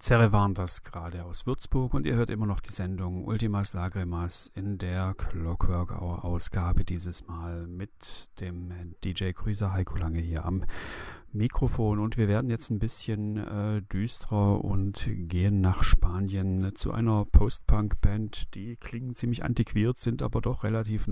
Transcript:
Zerre waren das gerade aus Würzburg und ihr hört immer noch die Sendung Ultimas Lagrimas in der Clockwork Hour Ausgabe, dieses Mal mit dem DJ Grüßer Heiko Lange hier am Mikrofon, und wir werden jetzt ein bisschen düsterer und gehen nach Spanien zu einer Post-Punk-Band, die klingen ziemlich antiquiert, sind aber doch relativ